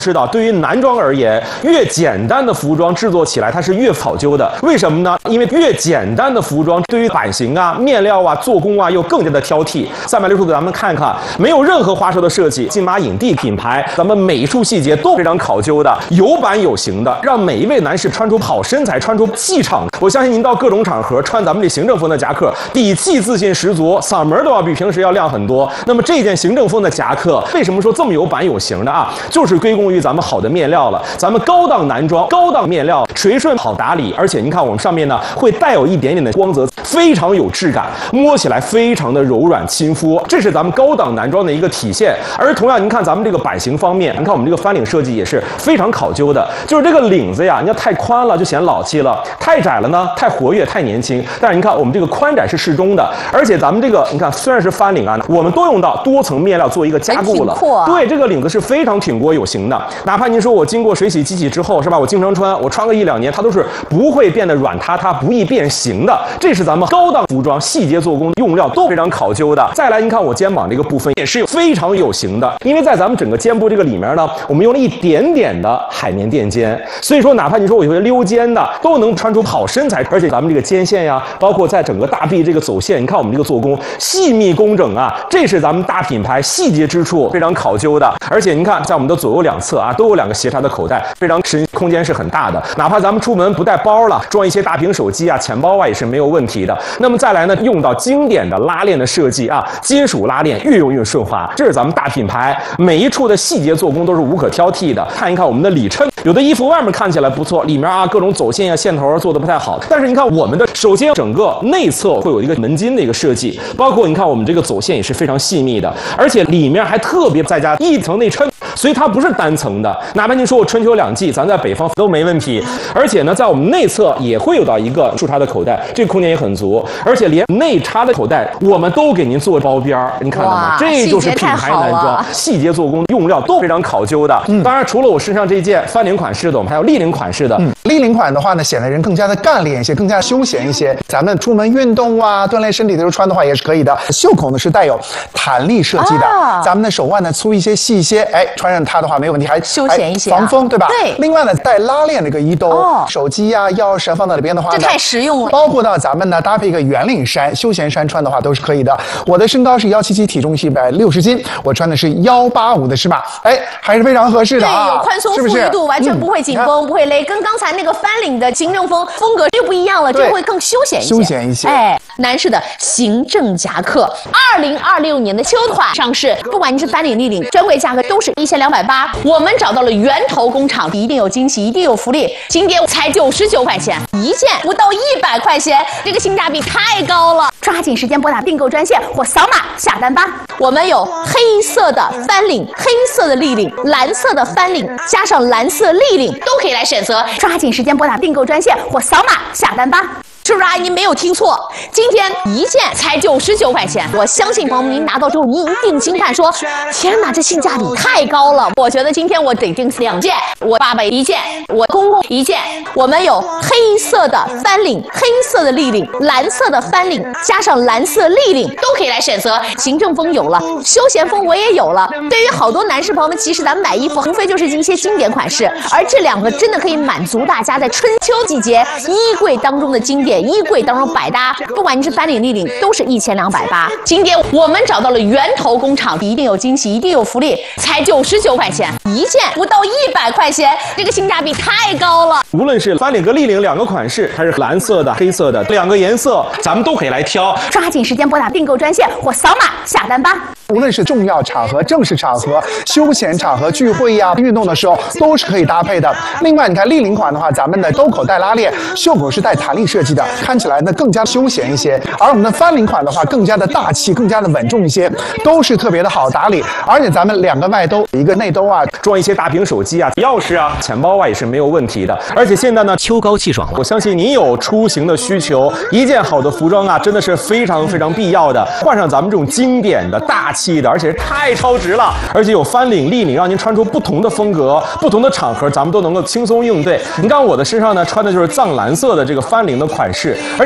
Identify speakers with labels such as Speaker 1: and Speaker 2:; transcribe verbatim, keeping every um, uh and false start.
Speaker 1: 知道，对于男装而言，越简单的服装制作起来它是越考究的。为什么呢？因为越简单的服装，对于版型啊、面料啊、做工啊，又更加的挑剔。三百六十度，咱们看看，没有任何花哨的设计，金马影帝品牌，咱们每一处细节都非常考究的，有版有型的，让每一位男士穿出好身材，穿出气场。我相信您到各种场合穿咱们这行政风的夹克，底气自信十足，嗓门都要比平时要亮很多。那么这件行政风的夹克，为什么说这么有版有型的啊？就是归功于咱们好的面料了。咱们高档男装、高档面料，垂顺好打理，而且您看我们上面呢会带有一点点的光泽，非常有质感，摸起来非常的柔软亲肤，这是咱们高档男装的一个体现。而同样，您看咱们这个版型方面，您看我们这个翻领设计也是非常考究的，就是这个领子呀，你要太宽了就显老气了，太窄了呢太活跃太年轻。但是您看我们这个宽窄是适中的，而且咱们这个你看虽然是翻领啊，我们都用到多层面料做一个加固了，
Speaker 2: 啊、
Speaker 1: 对，这个领子是非常挺过有型的。哪怕您说我经过水洗机洗之后是吧，我经常穿，我穿个一两年，它都是不会变得软塌塌，不易变形的。这是咱们高档服装细节做工用料都非常考究的。再来，您看我肩膀这个部分也是非常有型的，因为在咱们整个肩部这个里面呢，我们用了一点点的海绵垫肩，所以说哪怕你说我有些溜肩的，都能穿出好身材。而且咱们这个肩线呀，包括在整个大臂这个走线，你看我们这个做工细密工整啊，这是咱们大品牌细节之处非常考究的。而且您看，在我们的左右两侧啊，都有两个斜插的口袋，非常深，空间是很大的。哪怕咱们出门不带包了，装一些大屏手机啊、钱包啊，也是没有问题的。那么再来呢，用到经典的拉链的设计啊，金属拉链越用越顺滑，这是咱们大品牌每一处的细节做工都是无可挑剔的。看一看我们的里衬，有的衣服外面看起来不错，里面啊各种走线啊、线头做的不太好，但是你看我们的，首先整个内侧会有一个门襟的一个设计，包括你看我们这个走线也是非常细密的，而且里面还特别再加一层内衬。所以它不是单层的，哪怕您说我春秋两季，咱在北方都没问题。而且呢，在我们内侧也会有到一个竖插的口袋，这个空间也很足，而且连内插的口袋我们都给您做包边儿，您看到吗？这就是品牌男装，细节做工用料都非常考究的。嗯，当然除了我身上这件翻领款式的，我们还有立领款式的。
Speaker 3: 嗯，立领款的话呢，显得人更加的干练一些，更加休闲一些。咱们出门运动啊，锻炼身体的时候穿的话也是可以的。袖口呢是带有弹力设计的，啊、咱们的手腕呢粗一些、细一些，哎，穿上它的话没有问题，还
Speaker 2: 休闲一些、
Speaker 3: 啊，防风对吧？
Speaker 2: 对。
Speaker 3: 另外呢，带拉链的一个衣兜，哦、手机呀、啊、钥匙放到里边的话，
Speaker 2: 这太实用了。
Speaker 3: 包括到咱们呢搭配一个圆领衫、休闲衫穿的话都是可以的。我的身高是幺七七，体重是一百六十斤，我穿的是幺八五的尺码，哎，还是非常合适的啊。
Speaker 2: 对，有宽松富裕度，完全不会紧绷、嗯，不会勒，跟刚才那个翻领的行政风风格就不一样了，这会更休闲一些。
Speaker 3: 休闲一些。
Speaker 2: 哎，男士的行政夹克，二零二六年的秋款上市，不管你是翻领、立领，专柜价格都是一千两百八。我们找到了源头工厂，一定有惊喜，一定有福利。经典才九十九块钱一件，不到一百块钱，这个性价比太高了。抓紧时间拨打订购专线或扫码下单吧。我们有黑色的翻领、黑色的立领、蓝色的翻领，加上蓝色立领都可以来选择。抓紧时间拨打订购专线或扫码下单吧。是不是啊？您没有听错，今天一件才九十九块钱。我相信朋友们，您拿到之后，您一定惊叹说：“天哪，这性价比太高了！”我觉得今天我得订两件，我爸爸一件，我公公一件。我们有黑色的翻领、黑色的立领、蓝色的翻领，加上蓝色立领都可以来选择。行政风有了，休闲风我也有了。对于好多男士朋友们，其实咱们买衣服无非就是一些经典款式，而这两个真的可以满足大家在春秋季节衣柜当中的经典。衣柜当中百搭，不管你是翻领、立领，都是一千两百八。今天我们找到了源头工厂，一定有惊喜，一定有福利，才九十九块钱一件，不到一百块钱，这个性价比太高了。
Speaker 1: 无论是翻领和立领两个款式，还是蓝色的、黑色的两个颜色，咱们都可以来挑。
Speaker 2: 抓紧时间拨打订购专线或扫码下单吧。
Speaker 3: 无论是重要场合、正式场合、休闲场合、聚会呀、运动的时候，都是可以搭配的。另外，你看立领款的话，咱们的兜口带拉链，袖口是带弹力设计的，看起来呢更加休闲一些。而我们的翻领款的话，更加的大气，更加的稳重一些，都是特别的好打理。而且咱们两个外兜，一个内兜啊，
Speaker 1: 装一些大屏手机啊、钥匙啊、钱包啊也是没有问题的。而且现在呢，秋高气爽了，我相信您有出行的需求，一件好的服装啊，真的是非常非常必要的。换上咱们这种经典的大气的，而且是太超值了，而且有翻领、立领，让您穿出不同的风格、不同的场合，咱们都能够轻松应对。你看我的身上呢，穿的就是藏蓝色的这个翻领的款式，而